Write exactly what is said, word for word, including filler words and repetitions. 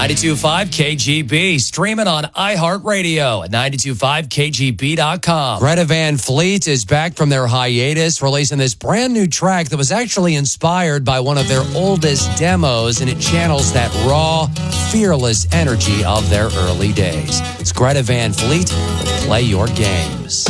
ninety-two point five K G B, streaming on iHeartRadio at ninety-two point five K G B dot com. Greta Van Fleet is back from their hiatus, releasing this brand new track that was actually inspired by one of their oldest demos, and it channels that raw, fearless energy of their early days. It's Greta Van Fleet. Play your games.